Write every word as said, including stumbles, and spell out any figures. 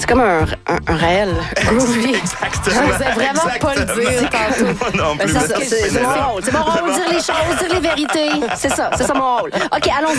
comme un, un, un réel groovy. Exactement. Vous n'osez vraiment pas le dire tantôt. Moi non Ben, plus. c'est ça, c'est c'est mon rôle. C'est mon rôle, dire les choses, dire les vérités. C'est ça, c'est ça mon rôle. OK, allons